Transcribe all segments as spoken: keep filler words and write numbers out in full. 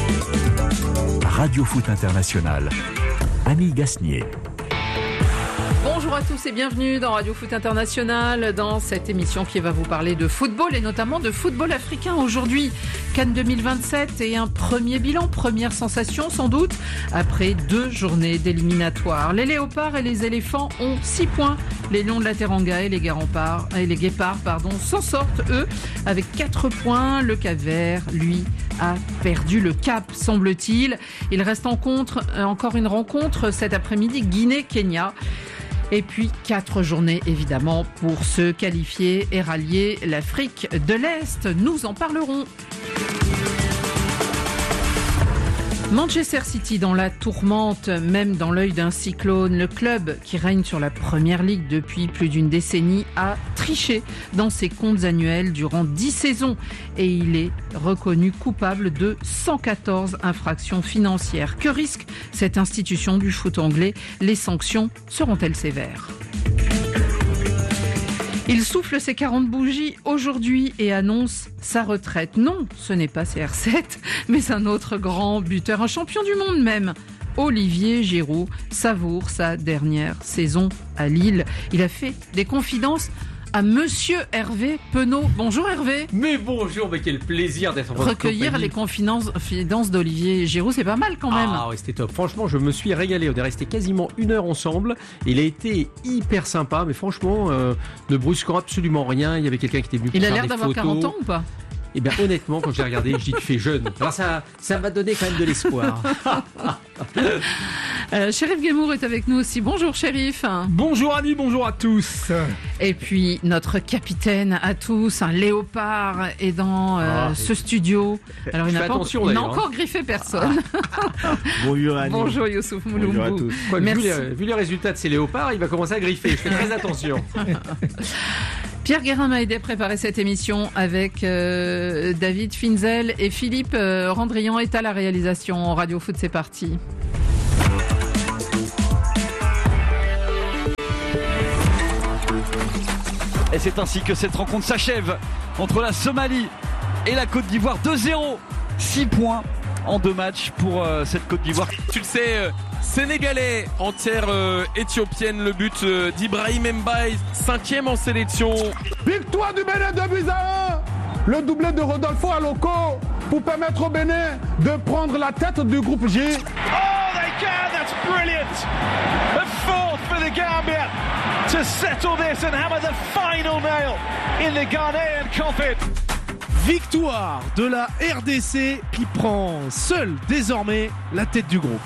Radio Foot International, Annie Gasnier. Bonjour à tous et bienvenue dans Radio Foot International, dans cette émission qui va vous parler de football et notamment de football africain. Aujourd'hui, CAN deux mille vingt-sept et un premier bilan, première sensation sans doute, après deux journées d'éliminatoires. Les léopards et les éléphants ont six points. Les lions de la Teranga et les guépards, et les guépards pardon, s'en sortent, eux, avec quatre points. Le Cap-Vert, lui, a perdu le cap, semble-t-il. Il reste en contre, encore une rencontre cet après-midi, Guinée-Kenya. Et puis quatre journées évidemment pour se qualifier et rallier l'Afrique de l'Est. Nous en parlerons. Manchester City dans la tourmente, même dans l'œil d'un cyclone. Le club qui règne sur la Première Ligue depuis plus d'une décennie a triché dans ses comptes annuels durant dix saisons et il est reconnu coupable de cent quatorze infractions financières. Que risque cette institution du foot anglais ? Les sanctions seront-elles sévères ? Il souffle ses quarante bougies aujourd'hui et annonce sa retraite. Non, ce n'est pas C R sept, mais un autre grand buteur, un champion du monde même. Olivier Giroud savoure sa dernière saison à Lille. Il a fait des confidences à Monsieur Hervé Penaud. Bonjour Hervé. Mais bonjour, mais quel plaisir d'être en votre Recueillir compagnie. les confidences d'Olivier Giroud, c'est pas mal quand même. Ah oui, c'était top. Franchement, je me suis régalé. On est resté quasiment une heure ensemble. Il a été hyper sympa, mais franchement, euh, ne brusquant absolument rien. Il y avait quelqu'un qui était venu pour Il a faire l'air des d'avoir photos. quarante ans ou pas ? Eh bien, honnêtement, quand j'ai regardé, je dis tu fais jeune. Alors ça, ça m'a donné quand même de l'espoir. euh, Chérif Guémour est avec nous aussi. Bonjour Chérif. Bonjour Annie, bonjour à tous. Et puis notre capitaine à tous, un léopard, est dans euh, Ah, ce studio. Alors il n'a pas attention, il n'a d'ailleurs, encore griffé personne. Bonjour Annie. Bonjour Youssouf Bonjour à Mouloubou. tous. Quoi, vu, Merci. les, vu les résultats de ces léopards, il va commencer à griffer. Je fais très attention. Pierre Guérin m'a aidé à préparer cette émission avec euh, David Finzel et Philippe euh, Randrian est à la réalisation. Radio Foot, c'est parti. Et c'est ainsi que cette rencontre s'achève entre la Somalie et la Côte d'Ivoire. deux zéro, six points en deux matchs pour euh, cette Côte d'Ivoire. Tu le sais, euh, sénégalais en terre euh, éthiopienne, le but euh, d'Ibrahim Mbaye, cinquième en sélection. Victoire du Bénin deux buts à un. Le doublé de Rodolfo Aloko pour permettre au Bénin de prendre la tête du groupe J. Oh, they can! That's brilliant! A fourth for the Gambia to settle this and hammer the final nail in the Ghanaian coffin. Victoire de la R D C qui prend seule désormais la tête du groupe.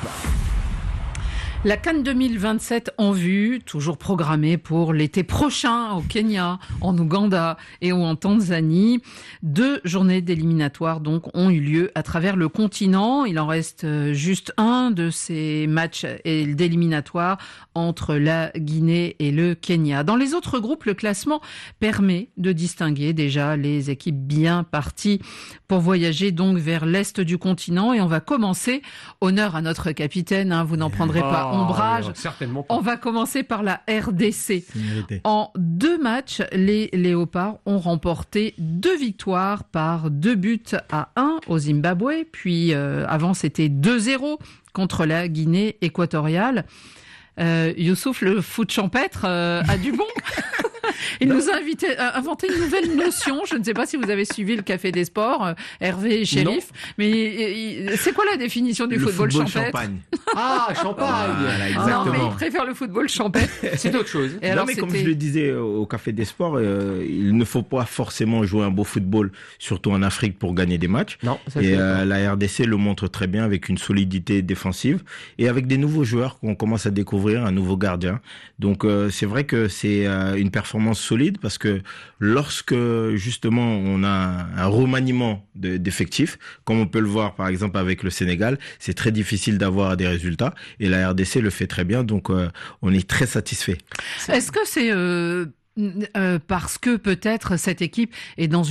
La CAN deux mille vingt-sept en vue, toujours programmée pour l'été prochain au Kenya, en Ouganda et ou en Tanzanie. Deux journées d'éliminatoires donc ont eu lieu à travers le continent. Il en reste juste un de ces matchs d'éliminatoires entre la Guinée et le Kenya. Dans les autres groupes, le classement permet de distinguer déjà les équipes bien parties pour voyager donc vers l'est du continent. Et on va commencer, honneur à notre capitaine, hein, vous n'en prendrez pas ombrage. Oh, certainement pas. On va commencer par la R D C. En deux matchs, les Léopards ont remporté deux victoires par deux buts à un au Zimbabwe. Puis euh, avant, c'était deux zéro contre la Guinée équatoriale. Euh, Youssouf, le foot champêtre, euh, a du bon. Il nous a invité à inventer une nouvelle notion. Je ne sais pas si vous avez suivi le Café des Sports, euh, Hervé et Chérif. Non. Mais euh, c'est quoi la définition du le football, football champêtre champagne. Ah, champagne. Voilà, Non, exactement. mais il préfère le football champêtre. C'est autre chose. Et non, alors, mais comme c'était- je le disais au Café des Sports, euh, il ne faut pas forcément jouer un beau football, surtout en Afrique, pour gagner des matchs. Non, ça je Et suis euh, d'accord. la R D C le montre très bien avec une solidité défensive et avec des nouveaux joueurs qu'on commence à découvrir, un nouveau gardien. Donc euh, c'est vrai que c'est euh, une performance solide parce que lorsque justement on a un, un remaniement de, d'effectifs, comme on peut le voir par exemple avec le Sénégal, c'est très difficile d'avoir des résultats et la R D C le fait très bien. Donc euh, on est très satisfait. Est-ce que c'est euh, euh, parce que peut-être cette équipe est dans une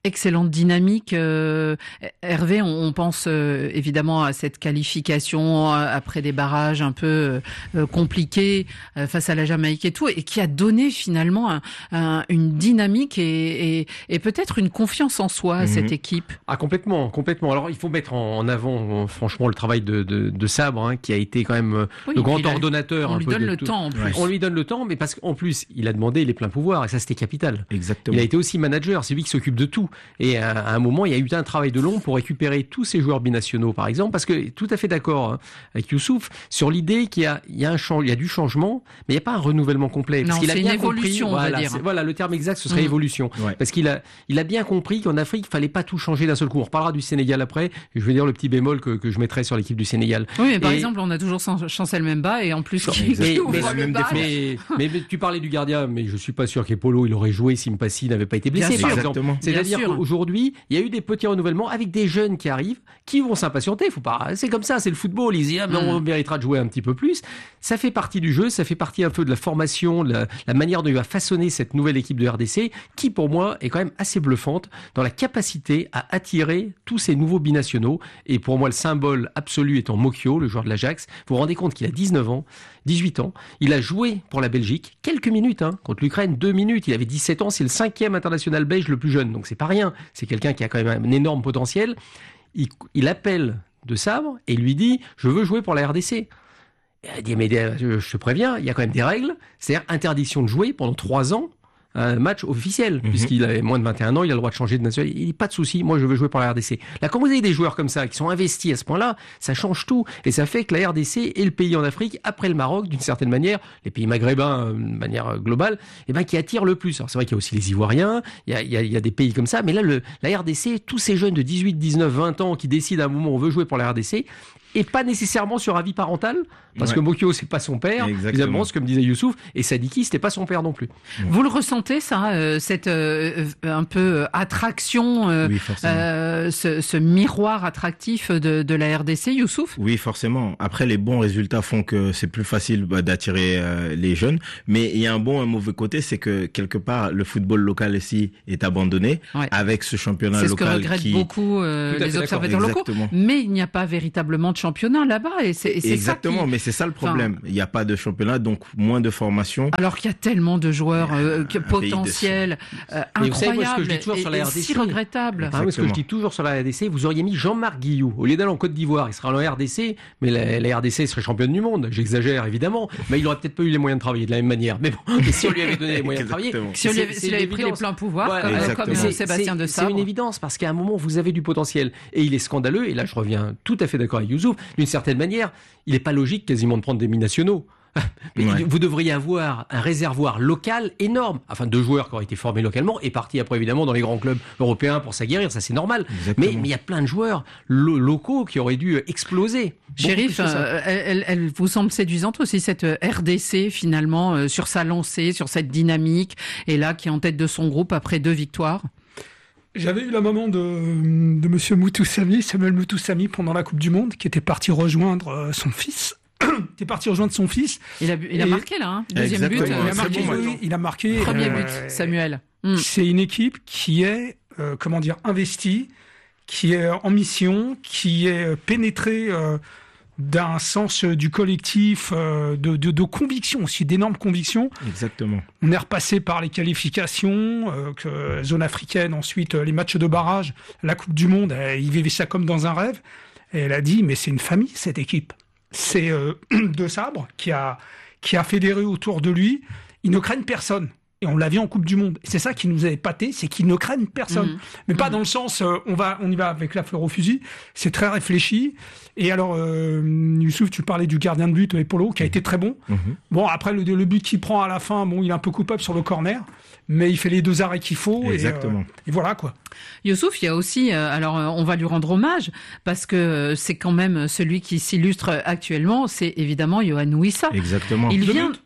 excellente dynamique. Euh, Hervé, on, on pense euh, évidemment à cette qualification euh, après des barrages un peu euh, compliqués euh, face à la Jamaïque et tout, et qui a donné finalement un, un, une dynamique et, et, et peut-être une confiance en soi à mmh. cette équipe. Ah complètement, complètement. Alors il faut mettre en avant franchement le travail de, de, de Sabre, hein, qui a été quand même oui, le grand ordonnateur. On un lui peu donne de le tout. temps en plus. Ouais. On lui donne le temps, mais parce qu'en plus il a demandé les pleins pouvoirs et ça c'était capital. Exactement. Il a été aussi manager, c'est lui qui s'occupe de tout. Et à, à un moment il y a eu un travail de long pour récupérer tous ces joueurs binationaux par exemple, parce que tout à fait d'accord hein, avec Youssouf sur l'idée qu'il y a, il y a un il y a du changement, mais il n'y a pas un renouvellement complet. Parce non, qu'il c'est a bien une évolution, compris, on va voilà, dire. Voilà, le terme exact ce serait mmh. évolution, ouais. Parce qu'il a, il a bien compris qu'en Afrique il fallait pas tout changer d'un seul coup. On reparlera du Sénégal après. Je vais dire le petit bémol que, que je mettrais sur l'équipe du Sénégal. Oui, mais par et... exemple on a toujours Chancel Memba et en plus qui, mais, qui mais, le mais, mais, mais, mais tu parlais du gardien, mais je suis pas sûr qu'Epolo il aurait joué si Mpassi n'avait pas été blessé, par exemple. C'est-à-dire qu'aujourd'hui, il y a eu des petits renouvellements avec des jeunes qui arrivent, qui vont s'impatienter. Faut pas, c'est comme ça, c'est le football. Ils disent, ah, mais on méritera de jouer un petit peu plus. Ça fait partie du jeu, ça fait partie un peu de la formation, de la, la manière dont il va façonner cette nouvelle équipe de R D C, qui pour moi est quand même assez bluffante dans la capacité à attirer tous ces nouveaux binationaux. Et pour moi, le symbole absolu étant Mokyo, le joueur de l'Ajax. Vous vous rendez compte qu'il a dix-neuf ans, dix-huit ans. Il a joué pour la Belgique quelques minutes, hein, contre l'Ukraine, deux minutes. Il avait dix-sept ans, c'est le cinquième international belge le plus jeune. Donc c'est pas rien. C'est quelqu'un qui a quand même un énorme potentiel. Il, il appelle De Sabre et lui dit « Je veux jouer pour la R D C ». Il dit « Mais je te préviens, il y a quand même des règles. C'est-à-dire interdiction de jouer pendant trois ans. » Un match officiel, mmh. puisqu'il avait moins de vingt et un ans, il a le droit de changer de nationalité. Il dit pas de souci, moi je veux jouer pour la R D C. Là, quand vous avez des joueurs comme ça, qui sont investis à ce point-là, ça change tout. Et ça fait que la R D C est le pays en Afrique, après le Maroc, d'une certaine manière, les pays maghrébins, de manière globale, et ben, qui attire le plus. Alors c'est vrai qu'il y a aussi les Ivoiriens, il y a, il y a, il y a des pays comme ça, mais là, le, la R D C, tous ces jeunes de dix-huit, dix-neuf, vingt ans qui décident à un moment on veut jouer pour la R D C, et pas nécessairement sur avis parental, parce ouais. que Mokyo c'est pas son père, évidemment, comme disait Youssouf, et Sadiki c'était pas son père non plus. Ouais. Vous le ressentez ça, euh, cette euh, un peu attraction, euh, oui, euh, ce, ce miroir attractif de, de la R D C, Youssouf? Oui, forcément. Après, les bons résultats font que c'est plus facile bah, d'attirer euh, les jeunes, mais il y a un bon et un mauvais côté, c'est que quelque part le football local ici est abandonné ouais. avec ce championnat c'est local. C'est ce que regrettent qui... beaucoup euh, les observateurs locaux, mais il n'y a pas véritablement de championnat là-bas et c'est, et c'est exactement ça qui... mais c'est ça le problème, enfin, il n'y a pas de championnat, donc moins de formation alors qu'il y a tellement de joueurs euh, potentiels euh, incroyables et, et, et si regrettables. Ah, ce que je dis toujours sur la R D C, vous auriez mis Jean-Marc Guillou au lieu d'aller en Côte d'Ivoire, il serait en R D C, mais la, la R D C serait championne du monde, j'exagère évidemment, mais il aurait peut-être pas eu les moyens de travailler de la même manière, mais bon, et si on lui avait donné les moyens de travailler, si on lui avait, s'il avait pris les pleins pouvoirs ouais, comme, comme c'est, Sébastien De Sabre, c'est une évidence, parce qu'à un moment vous avez du potentiel et il est scandaleux, et là je reviens tout à fait d'accord avec Youssouf, d'une certaine manière il n'est pas logique quasiment de prendre des binationaux. Ouais. Vous devriez avoir un réservoir local énorme, enfin deux joueurs qui auraient été formés localement et partis après évidemment dans les grands clubs européens pour s'aguerrir, ça c'est normal. Exactement. Mais mais il y a plein de joueurs lo- locaux qui auraient dû exploser. Chérif, euh, elle, elle vous semble séduisante aussi cette R D C finalement euh, sur sa lancée, sur cette dynamique, et là qui est en tête de son groupe après deux victoires? J'avais eu la maman de, de monsieur Moutoussamy, Samuel Moutoussamy, pendant la Coupe du Monde, qui était parti rejoindre euh, son fils. Il était parti rejoindre son fils. Il a, il a marqué là, hein. Deuxième Exactement. but. Il a marqué, bon, oui, il a marqué. Premier euh, but, Samuel. Mm. C'est une équipe qui est, euh, comment dire, investie, qui est en mission, qui est pénétrée euh, d'un sens du collectif, euh, de, de, de conviction aussi, d'énormes convictions. Exactement. On est repassé par les qualifications, euh, que, zone africaine, ensuite les matchs de barrage, la Coupe du Monde, elle, il vivait ça comme dans un rêve. Et elle a dit, mais c'est une famille cette équipe. C'est euh, De Sabre qui a, qui a fédéré autour de lui. Ils ne craignent personne. Et on l'a vu en Coupe du Monde. Et c'est ça qui nous a épaté, c'est qu'ils ne craignent personne. Mmh. Mais pas mmh. dans le sens, euh, on va, on y va avec la fleur au fusil. C'est très réfléchi. Et alors, euh, Youssouf, tu parlais du gardien de but, Epolo, qui a été très bon. Mmh. Bon, après, le, le but qu'il prend à la fin, bon, il est un peu coupable sur le corner. Mais il fait les deux arrêts qu'il faut. Exactement. Et, euh, et voilà, quoi. Youssouf, il y a aussi, euh, alors euh, on va lui rendre hommage, parce que euh, c'est quand même celui qui s'illustre actuellement, c'est évidemment Yohan Wissa. Exactement. Il deux vient... buts.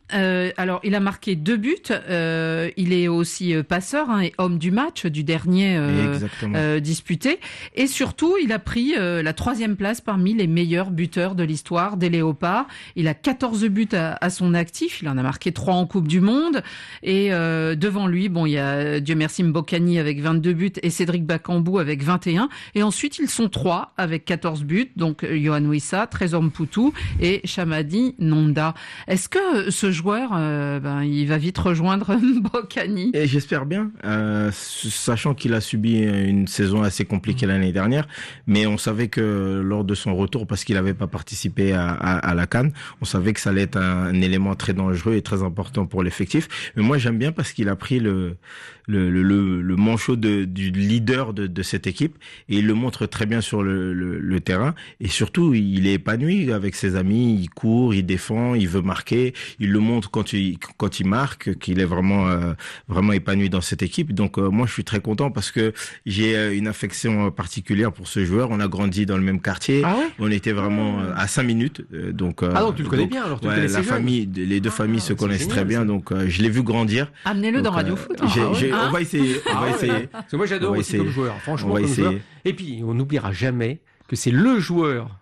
Euh, alors, il a marqué deux buts. Euh, il est aussi euh, passeur hein, et homme du match du dernier euh, euh, disputé. Et surtout, il a pris euh, la troisième place parmi les meilleurs buteurs de l'histoire des Léopards. Il a quatorze buts à, à son actif. Il en a marqué trois en Coupe du Monde. Et euh, devant lui, bon, il y a Dieu merci Mbokani avec vingt-deux buts et Cédric Bakambu avec vingt et un. Et ensuite, ils sont trois avec quatorze buts. Donc, Yohan Wissa, Trésor Mputu et Chamadi Nonda. Est-ce que ce joueur, euh, ben, il va vite rejoindre Mbokani? Et j'espère bien, euh, sachant qu'il a subi une saison assez compliquée mmh. l'année dernière, mais on savait que lors de son retour, parce qu'il n'avait pas participé à, à, à la CAN, on savait que ça allait être un, un élément très dangereux et très important pour l'effectif. Mais moi, j'aime bien parce qu'il a pris le le, le, le manchot de, du leader de, de cette équipe et il le montre très bien sur le, le, le terrain et surtout il est épanoui avec ses amis, il court, il défend, il veut marquer, il le montre quand il quand il marque qu'il est vraiment euh, vraiment épanoui dans cette équipe. Donc euh, moi je suis très content parce que j'ai une affection particulière pour ce joueur. On a grandi dans le même quartier, ah ouais on était vraiment euh, à cinq minutes euh, donc euh, ah donc tu le connais donc, bien alors tu ouais, le la famille jeune. Les deux ah, familles se connaissent génial, très bien donc euh, je l'ai vu grandir. Amenez-le donc, dans Radio Foot. Euh, j'ai, ah, j'ai, ouais. On va essayer. On ah, va ouais. essayer. Parce que moi j'adore aussi essayer. comme joueur. Franchement, on va comme essayer. joueur. Et puis on n'oubliera jamais que c'est le joueur,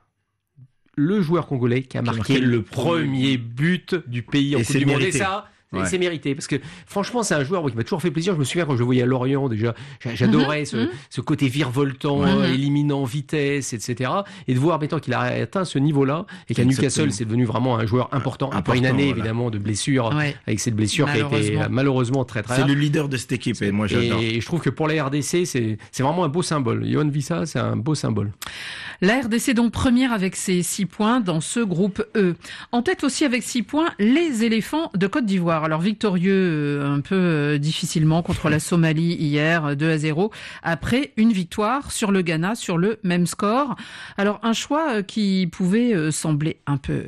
le joueur congolais qui a marqué, marqué le premier but du pays en Coupe du Monde. Et ça. Ouais. C'est mérité parce que franchement c'est un joueur qui m'a toujours fait plaisir. Je me souviens quand je le voyais à Lorient déjà, j'adorais mm-hmm. ce, mm-hmm. ce côté virevoltant, mm-hmm. éliminant vitesse, et cetera. Et de voir maintenant qu'il a atteint ce niveau-là et qu'à Exactement. Newcastle c'est devenu vraiment un joueur important. important Après une année voilà. évidemment de blessure, ouais. avec cette blessure qui a été malheureusement très très. C'est rare. Le leader de cette équipe et moi j'adore. Et je trouve que pour la R D C c'est c'est vraiment un beau symbole. Yohan Wissa c'est un beau symbole. La R D C donc première avec ses six points dans ce groupe E. En tête aussi avec six points les éléphants de Côte d'Ivoire. Alors victorieux un peu difficilement contre la Somalie hier, deux à zéro, après une victoire sur le Ghana sur le même score. Alors un choix qui pouvait sembler un peu,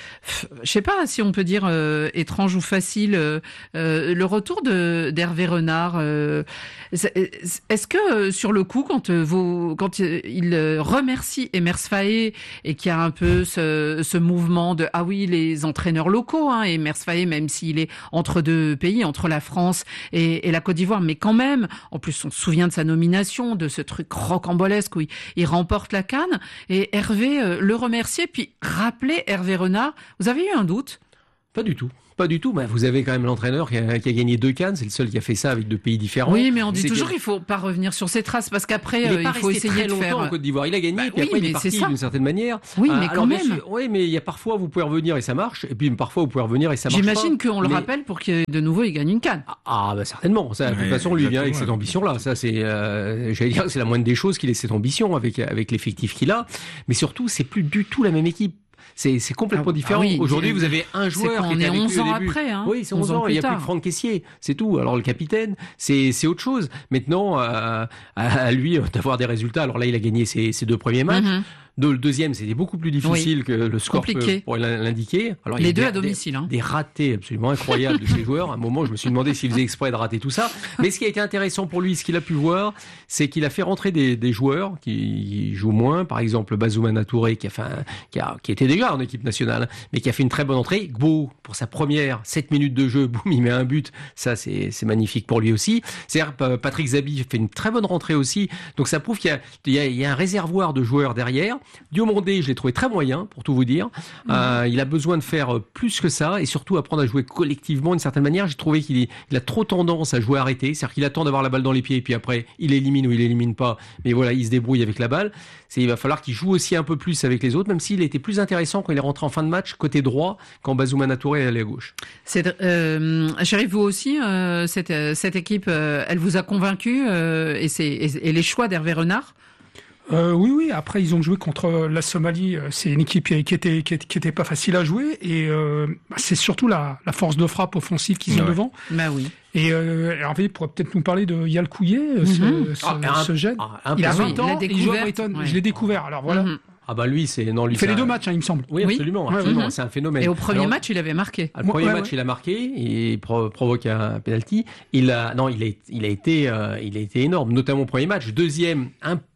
je sais pas si on peut dire euh, étrange ou facile, euh, euh, le retour de d'Hervé Renard. Euh, est-ce que euh, sur le coup, quand euh, vos, quand euh, il remercie Emers Faé et qu'il y a un peu ce, ce mouvement de ah oui les entraîneurs locaux, hein, Emers Faé même s'il est entre deux pays, entre la France et, et la Côte d'Ivoire, mais quand même, en plus on se souvient de sa nomination, de ce truc rocambolesque où il, il remporte la CAN et Hervé euh, le remercier puis rappeler Hervé Renard. Vous avez eu un doute? Pas du tout. Pas du tout. Bah, vous avez quand même l'entraîneur qui a, qui a gagné deux CAN. C'est le seul qui a fait ça avec deux pays différents. Oui, mais on dit c'est toujours qu'il faut pas revenir sur ses traces parce qu'après il, euh, il faut essayer très de faire. En Côte d'Ivoire, il a gagné. Bah, puis oui, après il est parti d'une certaine manière. Oui, mais euh, quand même. Sûr, oui, mais il y a parfois vous pouvez revenir et ça marche. Et puis parfois vous pouvez revenir et ça marche J'imagine pas. qu'on le mais... rappelle pour qu'il de nouveau il gagne une CAN. Ah, bah certainement. Ça, de toute ouais, façon, lui vient avec cette ambition-là. Ça, c'est, euh, j'allais dire, c'est la moindre des choses qu'il ait cette ambition avec avec l'effectif qu'il a. Mais surtout, c'est plus du tout la même équipe. C'est, c'est complètement ah, différent. Ah oui, aujourd'hui, vous avez un joueur qui est avec onze lui ans au début. après. Hein, oui, c'est onze ans. Il n'y a plus que Franck Caissier. C'est tout. Alors, le capitaine, c'est, c'est autre chose. Maintenant, euh, à lui d'avoir des résultats. Alors là, il a gagné ses, ses deux premiers matchs. Mm-hmm. De, le deuxième, c'était beaucoup plus difficile oui. que le score peut, pourrait l'indiquer. Alors, les il y a deux des, à domicile. Hein. Des, des ratés absolument incroyables de ces joueurs. À un moment, je me suis demandé s'il faisait exprès de rater tout ça. Mais ce qui a été intéressant pour lui, ce qu'il a pu voir, c'est qu'il a fait rentrer des, des joueurs qui jouent moins. Par exemple, Bazoumana Touré, qui a fait un, qui, a, qui était déjà en équipe nationale, mais qui a fait une très bonne entrée. Gbo, pour sa première sept minutes de jeu, boum, il met un but. Ça, c'est, c'est magnifique pour lui aussi. C'est-à-dire, Patrick Zabi fait une très bonne rentrée aussi. Donc, ça prouve qu'il y a, il y a, il y a un réservoir de joueurs derrière. Diomandé, je l'ai trouvé très moyen, pour tout vous dire. Mmh. Euh, il a besoin de faire plus que ça et surtout apprendre à jouer collectivement d'une certaine manière. J'ai trouvé qu'il est, il a trop tendance à jouer arrêté. C'est-à-dire qu'il attend d'avoir la balle dans les pieds et puis après, il élimine ou il élimine pas. Mais voilà, il se débrouille avec la balle. C'est, il va falloir qu'il joue aussi un peu plus avec les autres, même s'il était plus intéressant quand il est rentré en fin de match côté droit, quand Bazoumana Touré allait à gauche. C'est, euh, Chérif, vous aussi, euh, cette, cette équipe, euh, elle vous a convaincu euh, et, c'est, et, et les choix d'Hervé Renard? Euh, oui, oui. Après, ils ont joué contre la Somalie. C'est une équipe qui était qui était, qui était pas facile à jouer, et euh, c'est surtout la, la force de frappe offensive qu'ils ont ouais. devant. Bah oui. Et euh, Hervé pourrait peut-être nous parler de Yalkouye, mm-hmm. ce, ce, ah, ce jeune. Ah, il a vingt ans. Il joue à Brighton. Ouais. Je l'ai découvert. Alors voilà. Mm-hmm. Ah bah lui c'est non lui il fait les un... deux matchs hein, il me semble. Oui absolument, oui. absolument. Ouais, ouais. C'est un phénomène. Et au premier Alors, match il avait marqué. Le premier ouais, match ouais. il a marqué, il pro- provoque un penalty. Il a non il a il a été euh, il a été énorme, notamment au premier match. Deuxième un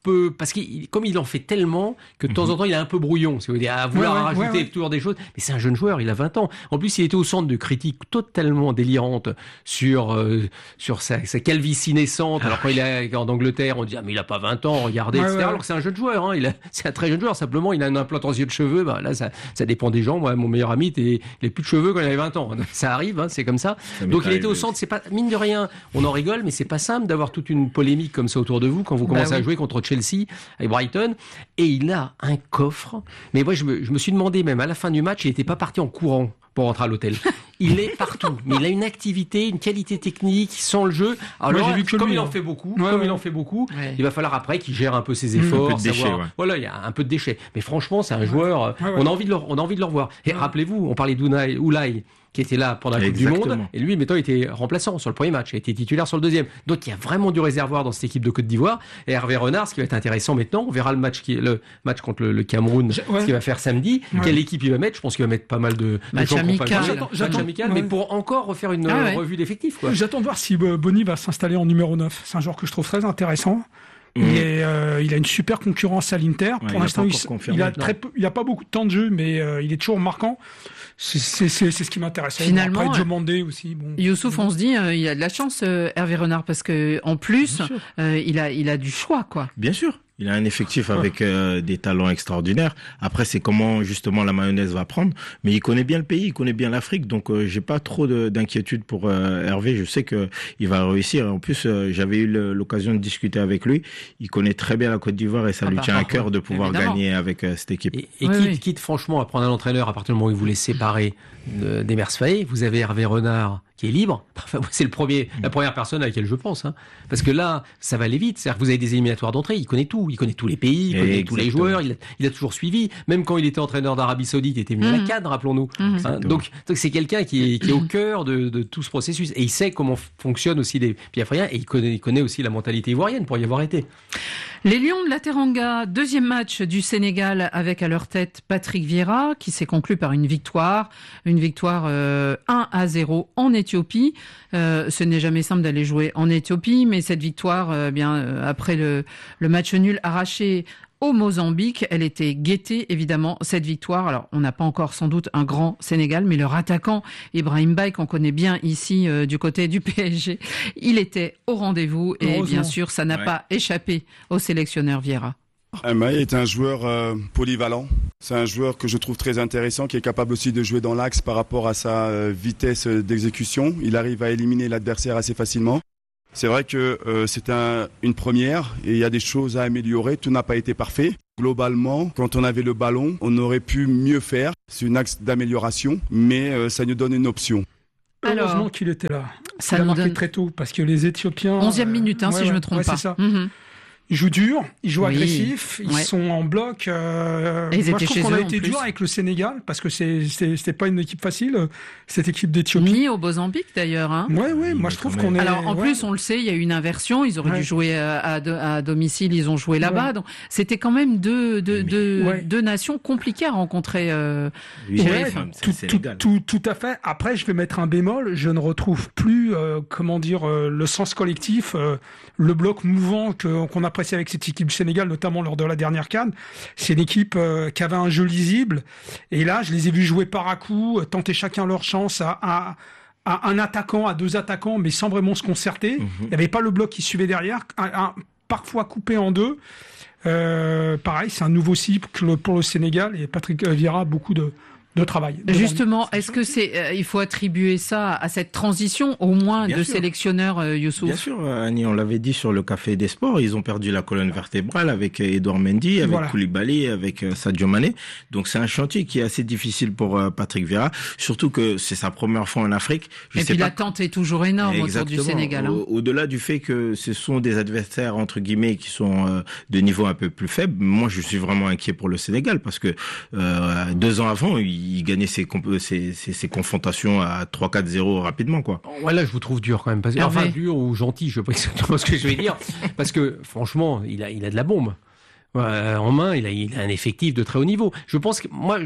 peu, parce que comme il en fait tellement que de temps en temps il est un peu brouillon, si vous voulez, à vouloir ouais, ouais, rajouter ouais, ouais. toujours des choses. Mais c'est un jeune joueur, il a vingt ans. En plus, il était au centre de critiques totalement délirantes sur euh, sur sa, sa calvitie naissante. Alors quand il est en Angleterre, on dit ah mais il a pas vingt ans, regardez, ouais, et cetera. Ouais. Alors que c'est un jeune joueur, hein. Il a, c'est un très jeune joueur. Simplement, il a une implantation de cheveux. Bah là, ça, ça dépend des gens. Moi, mon meilleur ami, il avait plus de cheveux quand il avait vingt ans. Ça arrive, hein, c'est comme ça. ça Donc il était au centre. C'est pas mine de rien. On en rigole, mais c'est pas simple d'avoir toute une polémique comme ça autour de vous quand vous commencez bah, oui. à jouer contre Chelsea avec Brighton. Et il a un coffre. Mais moi, je me, je me suis demandé même à la fin du match, il n'était pas parti en courant pour rentrer à l'hôtel. Il est partout, mais il a une activité, une qualité technique, sans le jeu. Alors, ouais, j'ai vu que comme lui, il en fait beaucoup, ouais, comme ouais. il en fait beaucoup, ouais. il va falloir après qu'il gère un peu ses efforts, mmh, savoir. Déchets, ouais. Voilà, il y a un peu de déchets. Mais franchement, c'est un ouais. joueur. Ouais, ouais. On a envie de le, on a envie de le revoir. Et ouais. rappelez-vous, on parlait d'Unai, Oulai, qui était là pendant la Coupe du Monde, et lui, mettons, il était remplaçant sur le premier match, il était titulaire sur le deuxième. Donc il y a vraiment du réservoir dans cette équipe de Côte d'Ivoire. Et Hervé Renard, ce qui va être intéressant maintenant, on verra le match qui est le match contre le, le Cameroun, Je, ouais. ce qu'il va faire samedi. Ouais. Quelle équipe il va mettre? Je pense qu'il va mettre pas mal de match amical, j'attends, j'attends, match amical ouais. mais pour encore refaire une ah ouais. revue d'effectifs. Quoi. J'attends de voir si Bony va s'installer en numéro neuf. C'est un joueur que je trouve très intéressant. Mmh. Il, est, euh, il a une super concurrence à l'Inter. Ouais, pour l'instant, il, il a très peu, il a pas beaucoup de temps de jeu, mais euh, il est toujours marquant. C'est, c'est, c'est, c'est ce qui m'intéresse. Finalement, après, Diomandé aussi. Bon. Youssouf, on se dit, euh, il a de la chance, euh, Hervé Renard, parce que en plus, euh, il a, il a du choix, quoi. Bien sûr. Il a un effectif avec euh, des talents extraordinaires. Après, c'est comment justement la mayonnaise va prendre. Mais il connaît bien le pays, il connaît bien l'Afrique. Donc, euh, j'ai pas trop de, d'inquiétude pour euh, Hervé. Je sais que il va réussir. En plus, euh, j'avais eu le, l'occasion de discuter avec lui. Il connaît très bien la Côte d'Ivoire et ça ah lui bah, tient à cœur de pouvoir évidemment. gagner avec euh, cette équipe. Et, et oui, quitte, oui. quitte franchement à prendre un entraîneur à partir du moment où il voulait séparer de, d'Emers Faé, vous avez Hervé Renard qui est libre. Enfin, c'est le premier, la première personne à laquelle je pense, hein. Parce que là, ça va aller vite. C'est-à-dire que vous avez des éliminatoires d'entrée. Il connaît tout. Il connaît tous les pays. Il connaît Exactement. tous les joueurs. Il a, il a toujours suivi. Même quand il était entraîneur d'Arabie Saoudite, il était mis mmh. à la CAN, rappelons-nous. Mmh. Hein, donc, donc, c'est quelqu'un qui est, qui est au cœur de, de tout ce processus. Et il sait comment fonctionnent aussi les pays africains. Et il connaît, il connaît aussi la mentalité ivoirienne pour y avoir été. Les Lions de la Teranga, deuxième match du Sénégal avec à leur tête Patrick Vieira, qui s'est conclu par une victoire. Une victoire euh, un à zéro en Éthiopie. Euh, ce n'est jamais simple d'aller jouer en Éthiopie, mais cette victoire, euh, bien euh, après le, le match nul arraché au Mozambique, elle était guettée, évidemment, cette victoire. Alors, on n'a pas encore sans doute un grand Sénégal, mais leur attaquant, Ibrahim Baye, qu'on connaît bien ici euh, du côté du P S G, il était au rendez-vous et bien sûr, ça n'a ouais. pas échappé au sélectionneur Vieira. Baye est un joueur euh, polyvalent. C'est un joueur que je trouve très intéressant, qui est capable aussi de jouer dans l'axe par rapport à sa euh, vitesse d'exécution. Il arrive à éliminer l'adversaire assez facilement. C'est vrai que euh, c'est un, une première et il y a des choses à améliorer. Tout n'a pas été parfait. Globalement, quand on avait le ballon, on aurait pu mieux faire. C'est un axe d'amélioration, mais euh, ça nous donne une option. Alors, heureusement qu'il était là. Ça il a marqué donne... très tôt parce que les Éthiopiens... onzième minute, hein, euh, si ouais, je ne me trompe ouais, pas. C'est ça. Mm-hmm. Ils jouent dur, ils jouent oui. agressif, ils ouais. sont en bloc. Euh, ils moi, étaient je trouve chez qu'on eux a été dur avec le Sénégal parce que c'est, c'est, c'était pas une équipe facile, cette équipe d'Éthiopie. Ni au Mozambique d'ailleurs. Hein. Ouais, ouais. Moi, je trouve qu'on est. Alors, en ouais. plus, on le sait, il y a eu une inversion. Ils auraient ouais. dû jouer à, à, à domicile, ils ont joué là-bas. Ouais. Donc, c'était quand même deux, deux, deux, ouais. deux nations compliquées à rencontrer. Euh, oui, ouais, tout, tout, tout, tout à fait. Après, je vais mettre un bémol. Je ne retrouve plus, euh, comment dire, euh, le sens collectif, euh, le bloc mouvant que, qu'on apprécie avec cette équipe Sénégal, notamment lors de la dernière CAN. C'est une équipe euh, qui avait un jeu lisible. Et là, je les ai vus jouer par à coup, tenter chacun leur chance à, à, à un attaquant, à deux attaquants, mais sans vraiment se concerter. Mm-hmm. Il n'y avait pas le bloc qui suivait derrière, un, un, parfois coupé en deux. Euh, pareil, c'est un nouveau cycle pour le Sénégal et Patrick Vieira a beaucoup de de travail. Justement, est-ce que c'est, euh, il faut attribuer ça à cette transition, au moins Bien de sûr. sélectionneur euh, Youssouf? Bien sûr, Annie, on l'avait dit sur le Café des Sports, ils ont perdu la colonne vertébrale avec Edouard Mendy, avec voilà. Koulibaly, avec euh, Sadio Mané. Donc c'est un chantier qui est assez difficile pour euh, Patrick Vieira, surtout que c'est sa première fois en Afrique. Je Et sais puis pas... l'attente est toujours énorme Exactement. autour du Sénégal. Hein. Au- au-delà du fait que ce sont des adversaires entre guillemets qui sont euh, de niveau un peu plus faible, moi je suis vraiment inquiet pour le Sénégal parce que euh, deux ans avant, il, il gagnait ses comp- Ces, ces, ces confrontations à trois quatre zéro rapidement, quoi. Ouais, là, je vous trouve dur quand même. Parce... Enfin, dur ou gentil, je sais pas exactement ce que je vais dire. Parce que, franchement, il a, il a de la bombe. Euh, en main, il a, il a un effectif de très haut niveau. Je pense que, moi,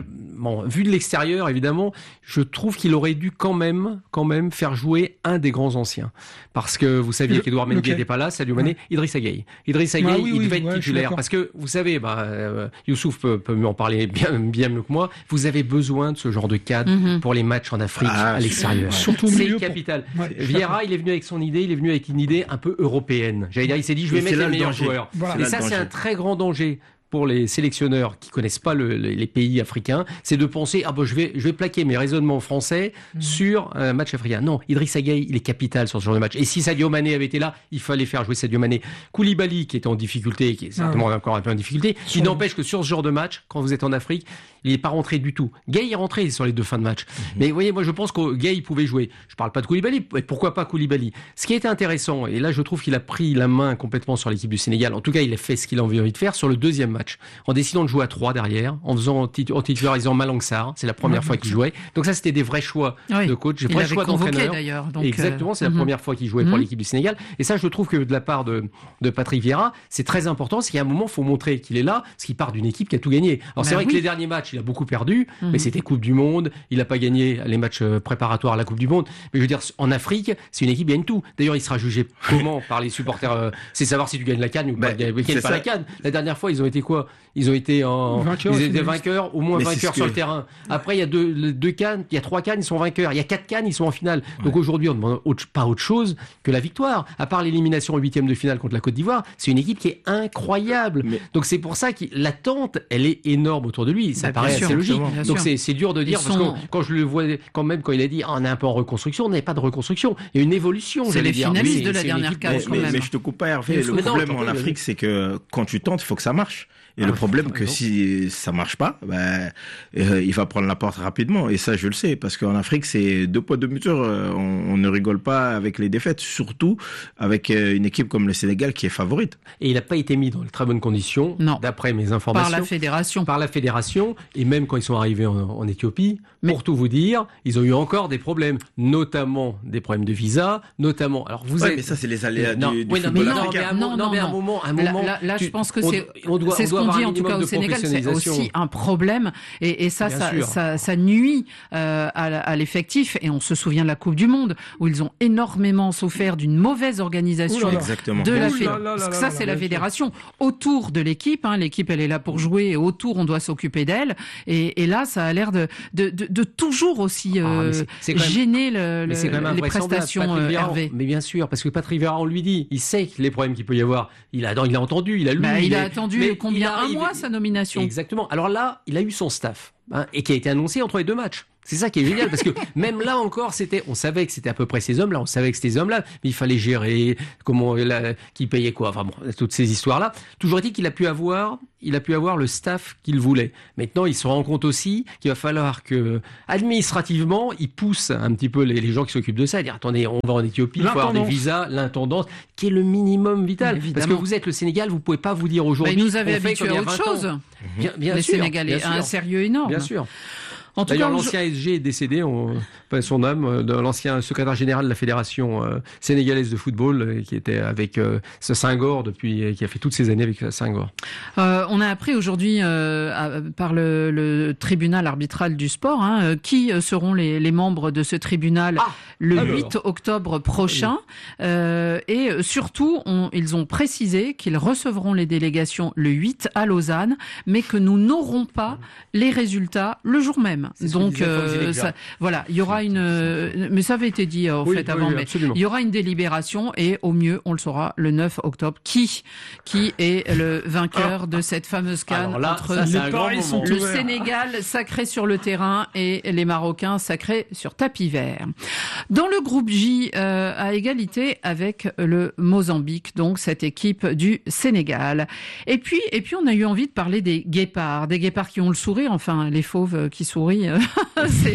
bon, vu de l'extérieur, évidemment, je trouve qu'il aurait dû quand même, quand même faire jouer un des grands anciens. Parce que vous saviez le, qu'Edouard Mendy n'était pas là, Sadio Mané, ouais. Idrissa Gueye. Idrissa Gueye, ah, oui, il oui, devait être ouais, titulaire. Parce que, vous savez, bah, euh, Youssouf peut, peut m'en parler bien, bien mieux que moi, vous avez besoin de ce genre de cadre mm-hmm. pour les matchs en Afrique, ah, à l'extérieur. Surtout c'est milieu capital. Pour... Ouais, Vieira, il est venu avec son idée, il est venu avec une idée un peu européenne. J'allais dire, il s'est dit, je vais mettre les meilleurs danger. joueurs. Voilà. Et ça, c'est un très grand danger pour les sélectionneurs qui connaissent pas le, les, les pays africains, c'est de penser ah bon je vais je vais plaquer mes raisonnements français mmh. sur un match africain. Non, Idrissa Gueye, il est capital sur ce genre de match. Et si Sadio Mané avait été là, il fallait faire jouer Sadio Mané. Koulibaly qui était en difficulté, qui est certainement ah. encore un peu en difficulté, il n'empêche que sur ce genre de match, quand vous êtes en Afrique, il n'est pas rentré du tout. Gueye est rentré sur les deux fins de match. Mmh. Mais vous voyez, moi je pense que Gueye pouvait jouer. Je parle pas de Koulibaly, mais pourquoi pas Koulibaly? Ce qui était intéressant, et là je trouve qu'il a pris la main complètement sur l'équipe du Sénégal. En tout cas, il a fait ce qu'il a envie de faire sur le deuxième match, en décidant de jouer à trois derrière, en faisant en titularisant Malang Sarr. C'est la première mmh. fois qu'il jouait. Donc ça, c'était des vrais choix oui. de coach, des vrais choix d'entraîneur. D'ailleurs, donc Exactement, euh... c'est la mmh. première fois qu'il jouait mmh. pour l'équipe du Sénégal. Et ça, je trouve que de la part de, de Patrick Vieira, c'est très important. C'est qu'à un moment, il faut montrer qu'il est là, parce qu'il part d'une équipe qui a tout gagné. Alors bah c'est vrai oui. que les derniers matchs, il a beaucoup perdu, mmh. mais c'était Coupe du Monde. Il n'a pas gagné les matchs préparatoires à la Coupe du Monde. Mais je veux dire, en Afrique, c'est une équipe qui gagne tout. D'ailleurs, il sera jugé comment par les supporters euh, c'est savoir si tu gagnes la CAN ou bah, pas, pas la CAN. La dernière fois, ils ont été quoi? Ils ont été en vainqueurs, ils étaient vainqueurs, au moins mais vainqueurs sur que... le terrain. Après, il y a deux, deux cannes, il y a trois cannes, ils sont vainqueurs. Il y a quatre cannes, ils sont en finale. Ouais. Donc aujourd'hui, on ne demande autre, pas autre chose que la victoire. À part l'élimination en huitième de finale contre la Côte d'Ivoire, c'est une équipe qui est incroyable. Mais... Donc c'est pour ça que l'attente, elle est énorme autour de lui. Ça bah, paraît sûr, assez logique. Donc c'est, c'est dur de dire, ils parce sont... que quand je le vois, quand même, quand il a dit, ah, on est un peu en reconstruction, on n'avait pas de reconstruction. Il y a une évolution. C'est les dire. finalistes oui, de la dernière CAN. Mais, mais, mais je te coupe pas, Hervé. Le problème en Afrique, c'est que quand tu tentes, il faut que ça marche. Et ah, le problème que si ça marche pas, ben euh, il va prendre la porte rapidement. Et ça, je le sais, parce qu'en Afrique, c'est deux poids deux mesures. On, on ne rigole pas avec les défaites, surtout avec une équipe comme le Sénégal qui est favorite. Et il n'a pas été mis dans de très bonnes conditions, non. d'après mes informations. Par la fédération. Par la fédération. Et même quand ils sont arrivés en, en Éthiopie, mais... pour tout vous dire, ils ont eu encore des problèmes, notamment des problèmes de visa, notamment. Alors vous ouais, avez... mais ça, c'est les aléas non, du, du oui, football non, africain. Mais non, non, mais à un moment, un moment. Là, là tu, je pense que c'est, on, on doit, c'est ce qu'on dit en tout cas au Sénégal, c'est aussi un problème et, et ça, ça, ça, ça nuit euh, à, à l'effectif. Et on se souvient de la Coupe du Monde où ils ont énormément souffert d'une mauvaise organisation Exactement. de la fédération. Parce que ça, c'est la fédération autour de l'équipe. Hein. L'équipe, elle est là pour jouer et autour, on doit s'occuper d'elle. Et, et là, ça a l'air de, de, de, de toujours aussi euh, ah, c'est, c'est même, gêner le, le, les prestations. Euh, Hervé. Mais bien sûr, parce que Patrick Vieira, on lui dit, il sait les problèmes qu'il peut y avoir. Il a, il a entendu, il a lu. Bah, il, il a attendu combien un mois sa nomination. Exactement. Alors là, il a eu son staff hein, et qui a été annoncé entre les deux matchs. C'est ça qui est génial parce que même là encore, c'était, on savait que c'était à peu près ces hommes-là, on savait que c'était ces hommes-là, mais il fallait gérer comment, la, qui payait quoi, enfin bon, toutes ces histoires-là. Toujours est-il qu'il a pu avoir, il a pu avoir le staff qu'il voulait. Maintenant, il se rend compte aussi qu'il va falloir que, administrativement, il pousse un petit peu les, les gens qui s'occupent de ça, à dire attendez, on va en Éthiopie, il faut avoir des visas, l'intendance, qui est le minimum vital. Parce que vous êtes le Sénégal, vous pouvez pas vous dire aujourd'hui. Mais il nous avait habitués à autre chose. Bien, bien les sûr, Sénégalais, bien un sûr. sérieux énorme. Bien sûr. En tout D'ailleurs, cas, l'ancien S G est décédé, on, pas son âme, de l'ancien secrétaire général de la fédération euh, sénégalaise de football, euh, qui était avec euh, ce Senghor depuis, qui a fait toutes ces années avec Senghor. Euh, on a appris aujourd'hui euh, à, par le, le tribunal arbitral du sport, hein, euh, qui seront les, les membres de ce tribunal ah, le alors. huit octobre prochain, oui. euh, et surtout, on, ils ont précisé qu'ils recevront les délégations le huit à Lausanne, mais que nous n'aurons pas les résultats le jour même. C'est donc euh, ça, voilà, il y aura une, euh, mais ça avait été dit en oui, fait avant, oui, mais absolument. Il y aura une délibération et au mieux on le saura le neuf octobre. Qui, qui est le vainqueur de cette fameuse CAN entre ça, le, paris sont le Sénégal sacré sur le terrain et les Marocains sacrés sur tapis vert. Dans le groupe J, euh, à égalité avec le Mozambique, donc cette équipe du Sénégal. Et puis, et puis on a eu envie de parler des guépards, des guépards qui ont le sourire, enfin les fauves qui sourit. C'est...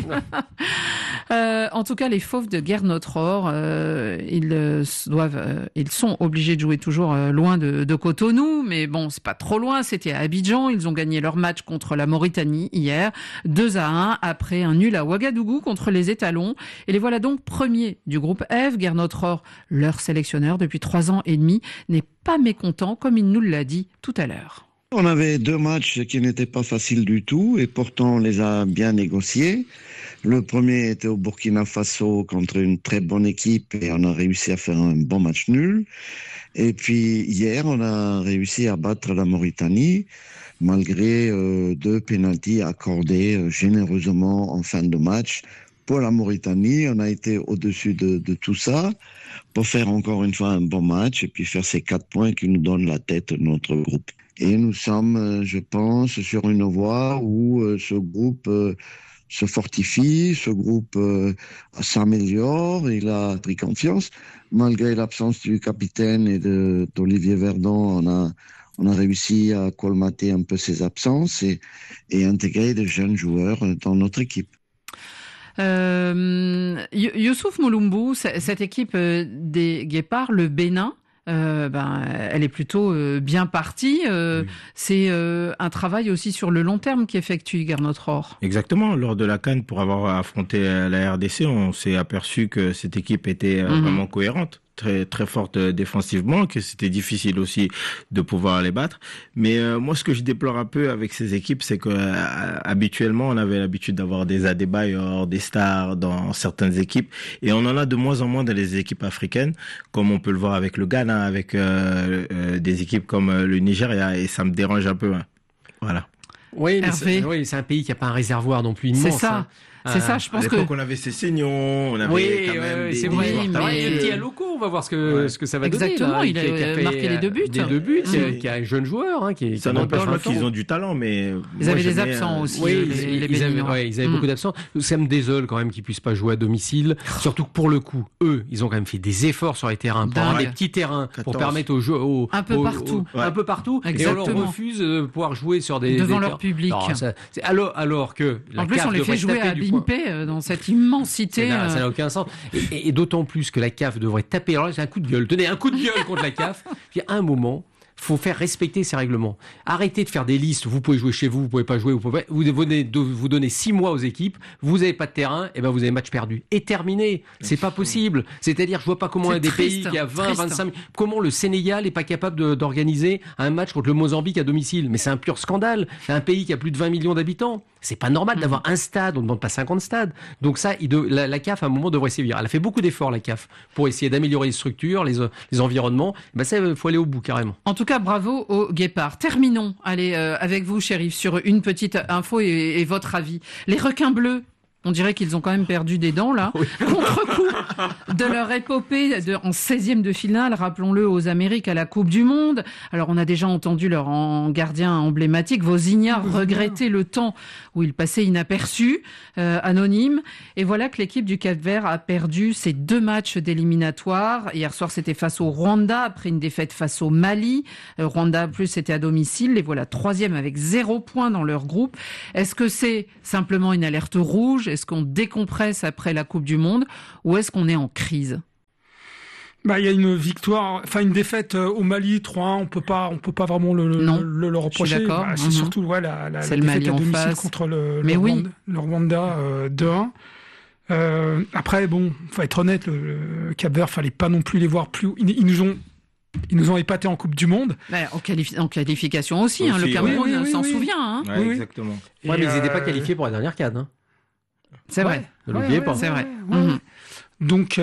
euh, en tout cas, les fauves de Guernotror, euh, ils euh, doivent, euh, ils sont obligés de jouer toujours euh, loin de, de Cotonou, mais bon, c'est pas trop loin. C'était à Abidjan. Ils ont gagné leur match contre la Mauritanie hier, deux à un, après un nul à Ouagadougou contre les Étalons. Et les voilà donc premiers du groupe F. Guernotror, leur sélectionneur depuis trois ans et demi, n'est pas mécontent, comme il nous l'a dit tout à l'heure. On avait deux matchs qui n'étaient pas faciles du tout et pourtant on les a bien négociés. Le premier était au Burkina Faso contre une très bonne équipe et on a réussi à faire un bon match nul. Et puis hier, on a réussi à battre la Mauritanie malgré euh, deux pénaltys accordés euh, généreusement en fin de match. Pour la Mauritanie, on a été au-dessus de, de tout ça pour faire encore une fois un bon match et puis faire ces quatre points qui nous donnent la tête de notre groupe. Et nous sommes, je pense, sur une voie où euh, ce groupe euh, se fortifie, ce groupe euh, s'améliore, il a pris confiance. Malgré l'absence du capitaine et de, d'Olivier Verdon, on a, on a réussi à colmater un peu ses absences et, et intégrer des jeunes joueurs dans notre équipe. Euh, Youssouf Moulombou, cette équipe des Guépards, le Bénin, Euh, ben, elle est plutôt euh, bien partie. Euh, oui. C'est euh, un travail aussi sur le long terme qu'effectue Gernot Rohr. Exactement. Lors de la CAN, pour avoir affronté la R D C, on s'est aperçu que cette équipe était euh, mm-hmm. vraiment cohérente, très très forte défensivement, que c'était difficile aussi de pouvoir les battre. Mais euh, moi, ce que je déplore un peu avec ces équipes, c'est que euh, habituellement, on avait l'habitude d'avoir des Adebayor, des stars dans certaines équipes, et on en a de moins en moins dans les équipes africaines, comme on peut le voir avec le Ghana, avec euh, euh, des équipes comme le Nigeria, et ça me dérange un peu. Hein. Voilà. Oui, mais c'est, oui, c'est un pays qui n'a pas un réservoir non plus immense. C'est ça. Hein. C'est ça, je pense à que. l'époque, on avait ces saignons, on avait oui, quand même euh, des, c'est des vrai, joueurs mais il y a Loko, on va voir ce que ouais. ce que ça va Exactement, donner. Exactement, il a, a, a marqué les deux buts. Des deux buts, mmh. qui a un jeune joueur, hein, qui. Ça n'empêche pas qu'ils ont du talent, mais. Ils avaient des absents aussi. Oui, les, les ils avaient, ouais, ils avaient mmh. beaucoup d'absents. Ça me désole quand même qu'ils puissent pas jouer à domicile, surtout que pour le coup, eux, ils ont quand même fait des efforts sur les terrains, pour avoir des petits terrains, pour permettre aux jeux, aux, un peu aux, partout, aux, ouais. un peu partout, Exactement. et on leur refuse de pouvoir jouer sur des devant des leur public. Non, ça, alors, alors que en plus, on les fait jouer à Bimpé dans cette immensité. Ça n'a aucun sens. Et, et d'autant plus que la C A F devrait taper. Alors là, c'est un coup de gueule. Tenez, un coup de gueule contre la C A F. Puis à un moment, faut faire respecter ces règlements. Arrêtez de faire des listes. Vous pouvez jouer chez vous, vous pouvez pas jouer, vous pouvez pas. Vous venez de vous donner six mois aux équipes. Vous avez pas de terrain, et ben vous avez match perdu. Et terminé. C'est pas possible. C'est-à-dire, je vois pas comment il y a des pays qui a vingt, vingt-cinq, comment le Sénégal est pas capable de, d'organiser un match contre le Mozambique à domicile. Mais c'est un pur scandale. C'est un pays qui a plus de vingt millions d'habitants. C'est pas normal mmh. d'avoir un stade. On ne demande pas cinquante stades. Donc ça, il de, la, la C A F, à un moment, devrait sévir. Elle a fait beaucoup d'efforts, la C A F, pour essayer d'améliorer les structures, les, les environnements. Ben ça, il faut aller au bout, carrément. En tout cas, bravo aux Guépards. Terminons, allez, euh, avec vous, Chérif, sur une petite info et, et votre avis. Les requins bleus, on dirait qu'ils ont quand même perdu des dents, là. Oui. Contre-coup de leur épopée de, en seizième de finale, rappelons-le, aux Amériques à la Coupe du Monde. Alors, on a déjà entendu leur en gardien emblématique, Vozinha, regretter le temps où il passait inaperçu, euh, anonyme. Et voilà que l'équipe du Cap-Vert a perdu ses deux matchs d'éliminatoire. Hier soir, c'était face au Rwanda, après une défaite face au Mali. Euh, Rwanda, plus, c'était à domicile. Les voilà troisième avec zéro point dans leur groupe. Est-ce que c'est simplement une alerte rouge ? Est-ce qu'on décompresse après la Coupe du Monde ou est-ce qu'on est en crise ? Bah, il y a une victoire, enfin une défaite au Mali trois un, on peut pas, on peut pas vraiment le, non, le, le reprocher. Bah, c'est mmh. surtout ouais, la, la, la défaite Mali à domicile face. contre le, Mais le, oui. Rwanda, le Rwanda euh, deux un. Euh, après, bon, faut être honnête, le, le Cap-Vert, fallait pas non plus les voir plus. Ils, ils nous ont Ils nous ont épatés en Coupe du Monde. Bah, en, qualifi- en qualification aussi, aussi hein, le Cameroun oui, oui, s'en oui, souvient. Hein. Ouais, oui, exactement. Ouais, mais ils n'étaient euh... pas qualifiés pour la dernière C A N. Hein. C'est ouais, vrai. Ne l'oubliez ouais, pas. Ouais, c'est vrai. Ouais, mmh. ouais. Donc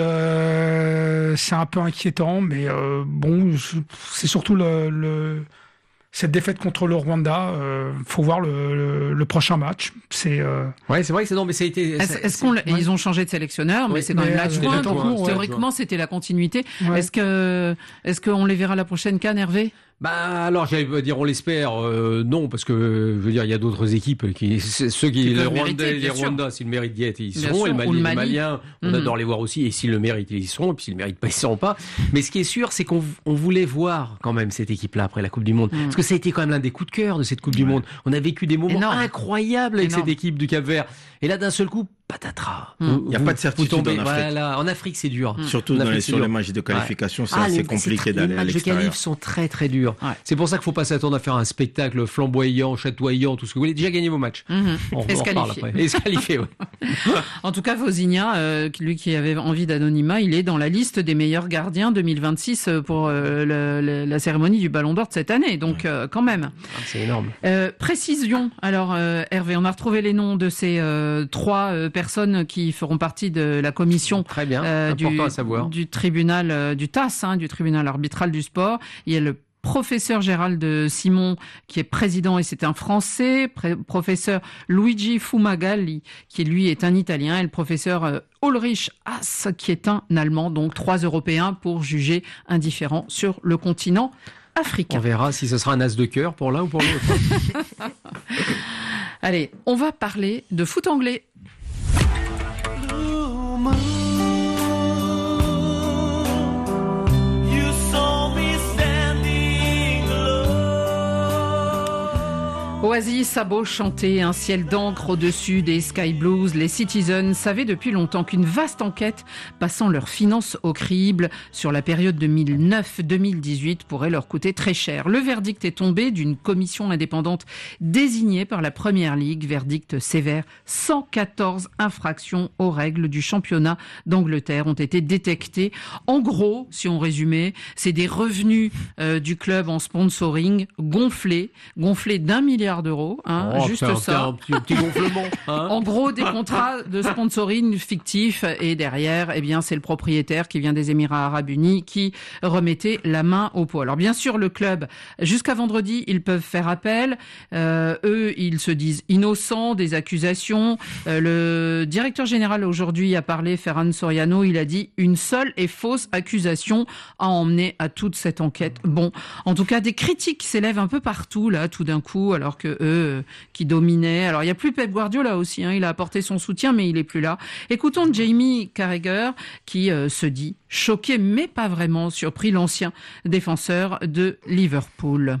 euh, c'est un peu inquiétant, mais euh, bon, je, c'est surtout le, le cette défaite contre le Rwanda. Euh, faut voir le, le, le prochain match. C'est euh... ouais, c'est vrai que c'est non, mais ça a été. Est-ce, est-ce qu'on ouais. ils ont changé de sélectionneur, mais ouais, c'est quand mais même l'adjoint. Donc théoriquement, ouais. c'était la continuité. Ouais. Est-ce que est-ce qu'on les verra la prochaine C A N, Hervé? Bah alors j'allais dire on l'espère euh, non parce que je veux dire il y a d'autres équipes qui ceux qui, qui les Rwandais les Rwandais s'ils le méritent d'y être ils y seront sûr, et le Mali, le Mali. les Maliens on mm-hmm. adore les voir aussi et s'ils le méritent ils y seront et puis s'ils le méritent pas ils y seront pas mais ce qui est sûr c'est qu'on on voulait voir quand même cette équipe là après la Coupe du Monde mm. parce que ça a été quand même l'un des coups de cœur de cette Coupe ouais. du Monde on a vécu des moments Énorme. incroyables avec Énorme. cette équipe du Cap-Vert et là d'un seul coup patatras. Il n'y a vous, pas de certitude tombez, en Afrique. Voilà. En Afrique, c'est dur. Surtout en dans Afrique, les, sur les matchs de qualification, ouais. c'est ah, assez les, compliqué c'est d'aller à l'extérieur. Les matchs de qualif sont très très durs. Ouais. C'est pour ça qu'il ne faut pas s'attendre à faire un spectacle flamboyant, chatoyant, tout ce que vous voulez. Déjà gagner vos matchs. Mmh. On, on en parle après. Esqualifié, oui. En tout cas, Vozinha, euh, lui qui avait envie d'anonymat, il est dans la liste des meilleurs gardiens deux mille vingt-six pour euh, le, le, la cérémonie du Ballon d'Or de cette année. Donc, euh, quand même. Ah, c'est énorme. Euh, précision. Alors, euh, Hervé, on a retrouvé les noms de ces euh, trois euh, personnes qui feront partie de la commission Très bien. Euh, du, à savoir. du tribunal euh, du T A S, hein, du tribunal arbitral du sport. Il y a le professeur Gérald Simon, qui est président et c'est un Français, Pré- professeur Luigi Fumagalli, qui lui est un Italien, et le professeur euh, Ulrich Haas, qui est un Allemand, donc trois Européens pour juger indifférents sur le continent africain. On verra si ce sera un as de cœur pour l'un ou pour l'autre. Allez, on va parler de foot anglais. Oasis a beau chanter un ciel d'encre au-dessus des Sky Blues, les Citizens savaient depuis longtemps qu'une vaste enquête passant leurs finances au crible sur la période deux mille neuf deux mille dix-huit pourrait leur coûter très cher. Le verdict est tombé d'une commission indépendante désignée par la Premier League. Verdict sévère, cent quatorze infractions aux règles du championnat d'Angleterre ont été détectées. En gros, si on résumait, c'est des revenus euh, du club en sponsoring gonflés, gonflés d'un milliard d'euros, hein, oh, juste un, ça. Un petit, un petit gonflement. Hein. En gros, des contrats de sponsoring fictifs et derrière, eh bien, c'est le propriétaire qui vient des Émirats Arabes Unis qui remettait la main au pot. Alors bien sûr, le club, jusqu'à vendredi, ils peuvent faire appel. Euh, eux, ils se disent innocents des accusations. Euh, le directeur général aujourd'hui a parlé, Ferran Soriano, il a dit une seule et fausse accusation a emmené à toute cette enquête. Bon, en tout cas, des critiques s'élèvent un peu partout là, tout d'un coup, alors que eux euh, qui dominaient. Alors il y a plus Pep Guardiola aussi, hein, il a apporté son soutien, mais il est plus là. Écoutons Jamie Carragher qui euh, se dit choqué, mais pas vraiment surpris, l'ancien défenseur de Liverpool.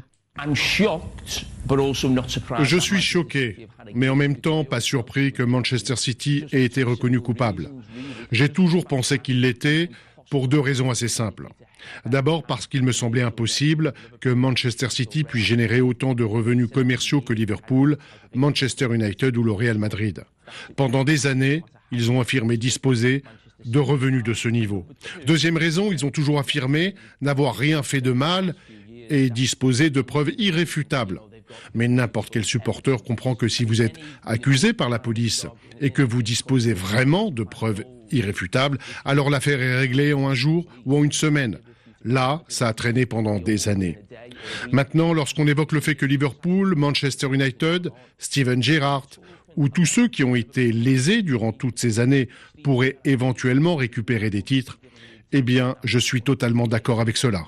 Je suis choqué, mais en même temps pas surpris que Manchester City ait été reconnu coupable. J'ai toujours pensé qu'il l'était, pour deux raisons assez simples. D'abord parce qu'il me semblait impossible que Manchester City puisse générer autant de revenus commerciaux que Liverpool, Manchester United ou le Real Madrid. Pendant des années, ils ont affirmé disposer de revenus de ce niveau. Deuxième raison, ils ont toujours affirmé n'avoir rien fait de mal et disposer de preuves irréfutables. Mais n'importe quel supporter comprend que si vous êtes accusé par la police et que vous disposez vraiment de preuves irréfutables, alors l'affaire est réglée en un jour ou en une semaine. Là, ça a traîné pendant des années. Maintenant, lorsqu'on évoque le fait que Liverpool, Manchester United, Steven Gerrard ou tous ceux qui ont été lésés durant toutes ces années pourraient éventuellement récupérer des titres, eh bien, je suis totalement d'accord avec cela.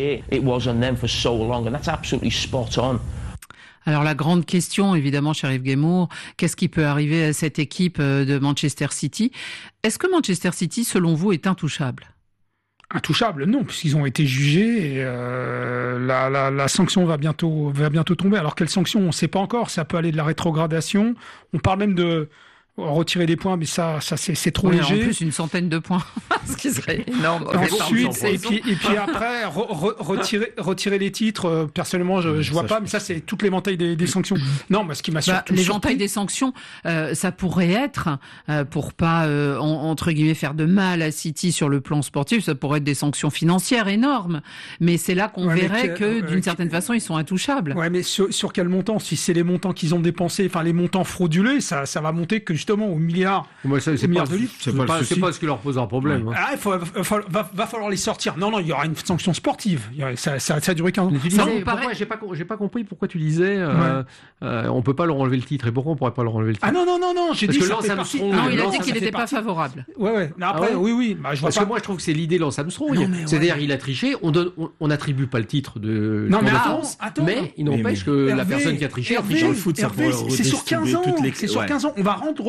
Alors la grande question, évidemment, Chérif Guémour, qu'est-ce qui peut arriver à cette équipe de Manchester City ? Est-ce que Manchester City, selon vous, est intouchable ? Intouchable, non, puisqu'ils ont été jugés et euh, la, la, la sanction va bientôt, va bientôt tomber. Alors quelle sanction, on ne sait pas encore, ça peut aller de la rétrogradation. On parle même de retirer des points, mais ça, ça c'est, c'est trop oui, léger. En plus, une centaine de points, ce qui serait énorme. Ensuite, et puis, et puis après, re, re, retirer, retirer les titres, euh, personnellement, je, je vois ça, pas, je... mais ça, c'est toute l'éventail des, des sanctions. Non, mais ce qui m'a bah, surtout l'éventail surpris... des sanctions, euh, ça pourrait être, euh, pour pas, euh, en, entre guillemets, faire de mal à City sur le plan sportif, ça pourrait être des sanctions financières énormes. Mais c'est là qu'on ouais, verrait que, que d'une euh, certaine façon, ils sont intouchables. Ouais, mais sur, sur quel montant ? Si c'est les montants qu'ils ont dépensés, enfin, les montants frauduleux, ça, ça va monter que justement au milliard. Moi, ça, c'est, pas, c'est, c'est, pas, c'est pas ce qui leur pose un problème. Ouais. Hein. Ah, il faut, va, va, va falloir les sortir. Non, non, il y aura une sanction sportive. Ça, ça, ça a duré quinze ans. Tu dis, non, pourquoi, j'ai, pas, j'ai pas compris pourquoi tu disais euh, ouais. euh, on peut pas leur enlever le titre. Et pourquoi on pourrait pas leur enlever le titre ? Ah non, non, non, non, j'ai Parce dit que ça Lance Armstrong. Non, il a dit qu'il n'était pas favorable. Ouais, ouais. Mais après, ah ouais. oui, oui. Bah, je vois Parce pas. que moi, je trouve que c'est l'idée Lance Armstrong. Non, mais C'est-à-dire, ouais. il a triché. On donne, on n'attribue pas le titre de Tour de France. Mais il n'empêche que la personne qui a triché a triché. C'est sur quinze ans. C'est sur quinze ans. On va rendre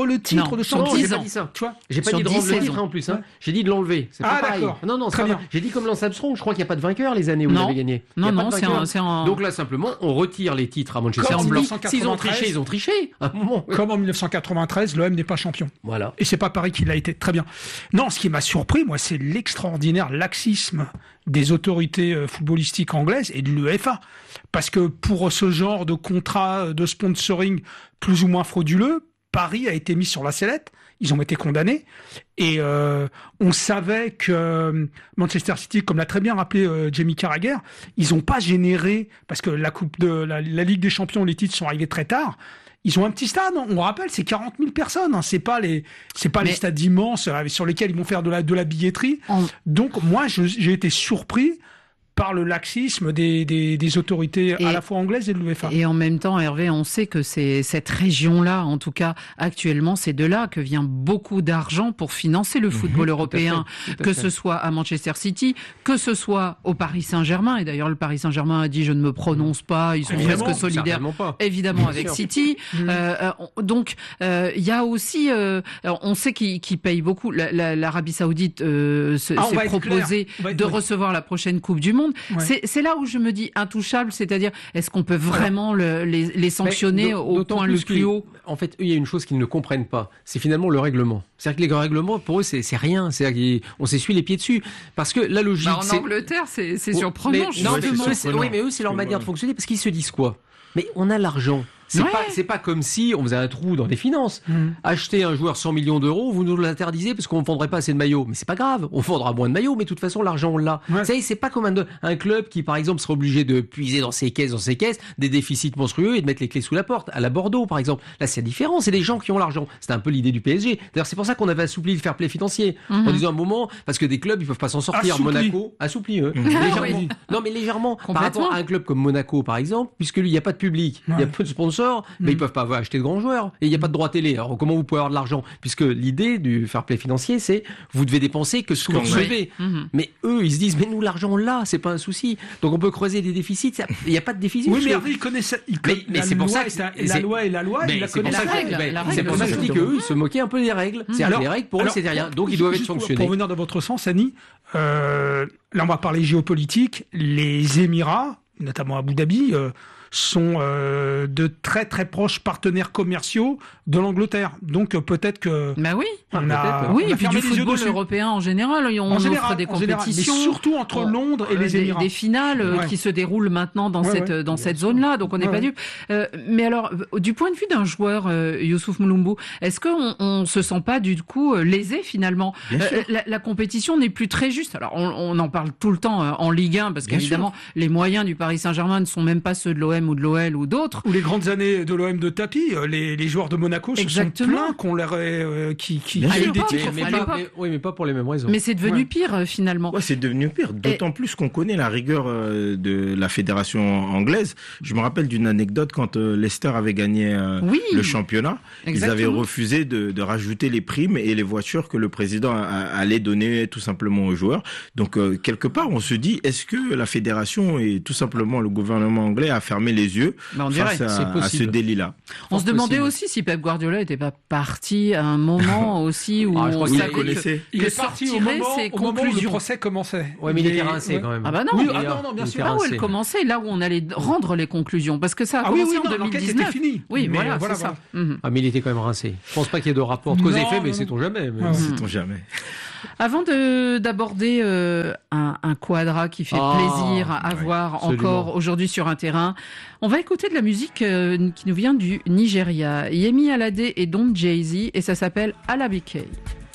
le titre non, de champion. Non, j'ai pas dit ça. Tu vois, j'ai pas dit de rendre le titre en plus. Hein. J'ai dit de l'enlever. C'est pas ah, pareil. D'accord. Non, non, très bien. J'ai dit comme Lance Armstrong. Je crois qu'il n'y a pas de vainqueur les années où non. vous avez gagné. Non, non, c'est un, c'est un. Donc là, simplement, on retire les titres à Manchester City. S'ils ont triché, ils ont triché. À un moment. Comme en mille neuf cent quatre-vingt-treize, l'O M n'est pas champion. Voilà. Et c'est pas Paris qui l'a été. Très bien. Non, ce qui m'a surpris, moi, c'est l'extraordinaire laxisme des autorités footballistiques anglaises et de l'U E F A. Parce que pour ce genre de contrat de sponsoring plus ou moins frauduleux, Paris a été mis sur la sellette. Ils ont été condamnés. Et euh, on savait que Manchester City, comme l'a très bien rappelé euh, Jamie Carragher, ils n'ont pas généré, parce que la coupe de la, la Ligue des Champions, les titres sont arrivés très tard. Ils ont un petit stade, on rappelle, c'est quarante mille personnes. Hein, c'est pas les, c'est pas Mais... les stades immenses euh, sur lesquels ils vont faire de la de la billetterie. On... Donc moi, je, j'ai été surpris par le laxisme des, des, des autorités et, à la fois anglaises et de l'U E F A. Et en même temps, Hervé, on sait que c'est cette région-là, en tout cas actuellement, c'est de là que vient beaucoup d'argent pour financer le football mmh, européen, tout à fait, tout à que fait. ce soit à Manchester City, que ce soit au Paris Saint-Germain. Et d'ailleurs, le Paris Saint-Germain a dit « je ne me prononce pas », ils sont évidemment, presque solidaires, évidemment, Bien avec sûr. City. Mmh. Euh, donc, il euh, y a aussi, euh, on sait qu'ils qu'ils payent beaucoup. La, la, L'Arabie Saoudite euh, se, ah, s'est proposé de être... recevoir la prochaine Coupe du Monde. Ouais. C'est, c'est là où je me dis intouchable, c'est-à-dire est-ce qu'on peut vraiment le, les, les sanctionner au point le plus haut ? En fait, eux, il y a une chose qu'ils ne comprennent pas, c'est finalement le règlement. C'est-à-dire que les règlements, pour eux, c'est, c'est rien. C'est-à-dire qu'on s'essuie les pieds dessus. Parce que la logique, bah en c'est... Angleterre, c'est, c'est surprenant. Mais, non, mais eux, c'est, oui, mais eux, c'est leur manière de fonctionner, parce qu'ils se disent quoi ? Mais on a l'argent. C'est ouais. pas, c'est pas comme si on faisait un trou dans des finances. Mmh. Acheter un joueur cent millions d'euros, vous nous l'interdisez parce qu'on ne vendrait pas assez de maillots. Mais c'est pas grave, on vendra moins de maillots, mais de toute façon, l'argent, on l'a. Ouais. Vous savez, c'est pas comme un, un club qui, par exemple, serait obligé de puiser dans ses caisses, dans ses caisses, des déficits monstrueux et de mettre les clés sous la porte. À la Bordeaux, par exemple. Là, c'est différent. C'est les gens qui ont l'argent. C'était un peu l'idée du P S G. D'ailleurs, c'est pour ça qu'on avait assoupli le fair play financier. Mmh. En disant un moment, parce que des clubs, ils peuvent pas s'en sortir. Assoupli. Monaco, assoupli, eux. Mmh. Légèrement. Oui. Non, mais légèrement. Par rapport à un club comme Monaco, par exemple, puisque lui, il n'y a pas de public, il ouais. y a peu de sponsors, mmh. mais ils peuvent pas avoir acheté de grands joueurs et il n'y a pas de droit télé. Alors comment vous pouvez avoir de l'argent ? Puisque l'idée du fair play financier, c'est vous devez dépenser que ce que vous recevez. Mmh. Mais eux, ils se disent mais nous l'argent on l'a, c'est pas un souci. Donc on peut creuser des déficits. Il n'y a pas de déficit. Oui, mais Hervé, ils connaissaient. Ils mais, mais c'est pour ça que c'est, la loi et la loi. Mais il c'est pour la ça que règle, ben, la c'est pour ça que je dis qu'eux ils se moquaient un peu des règles. Mmh. C'est-à-dire les règles pour eux c'était rien. Donc ils doivent être sanctionnés. Pour venir dans votre sens, Annie, euh, là on va parler géopolitique. Les Émirats, notamment Abu Dhabi. Euh, sont euh, de très très proches partenaires commerciaux de l'Angleterre. Donc euh, peut-être que... Bah oui, on a, oui on a et puis du football européen en général, on en général, offre des compétitions. Mais surtout entre on, Londres et les Émirats. Des, des finales ouais. qui se déroulent maintenant dans ouais, cette, ouais. dans Bien cette zone-là, donc on n'est ouais, pas ouais. dupes. Euh, mais alors, du point de vue d'un joueur, euh, Youssouf Moulombou, est-ce qu'on on se sent pas du coup lésé finalement ? euh, la, la compétition n'est plus très juste. Alors on, on en parle tout le temps euh, en Ligue un, parce Bien qu'évidemment, sûr. les moyens du Paris Saint-Germain ne sont même pas ceux de l'O M ou de l'O L ou d'autres. Ou les grandes années de l'O M de tapis, les, les joueurs de Monaco se Exactement. sont plaints qu'on leur ait, euh, qui, qui a eu des titres. Mais, mais, pas, mais, oui, mais pas pour les mêmes raisons. Mais c'est devenu ouais. pire euh, finalement. Ouais, c'est devenu pire. D'autant Et... plus qu'on connaît la rigueur euh, de la fédération anglaise. Je me rappelle d'une anecdote quand euh, Leicester avait gagné euh, oui. le championnat. Exactement. Ils avaient refusé de, de rajouter les primes et les voitures que le président a, a, allait donner tout simplement aux joueurs. Donc euh, quelque part, on se dit, est-ce que la fédération et tout simplement le gouvernement anglais a fermé les yeux bah on dirait, face à, à ce délit-là. On se demandait possible. aussi si Pep Guardiola n'était pas parti à un moment aussi où ah, je on savait que, il est parti au moment, ses au moment où le procès commençait. Ouais, mais il, il était rincé ouais. quand même. Ah bah non, oui, ah non, non, bien sûr. Là où elle commençait, là où on allait rendre les conclusions, parce que ça a ah commencé oui, oui, en non, deux mille dix-neuf. L'enquête était finie. Oui, mais voilà, voilà, c'est voilà. ça. Mm-hmm. Ah mais il était quand même rincé. Je pense pas qu'il y ait de rapport de cause et effet, mais sait-on jamais. Sait-on jamais. Avant de, d'aborder euh, un, un quadra qui fait oh, plaisir à ouais, voir absolument. encore aujourd'hui sur un terrain, on va écouter de la musique euh, qui nous vient du Nigeria. Yemi Alade et Don Jay-Z, et ça s'appelle Alabike.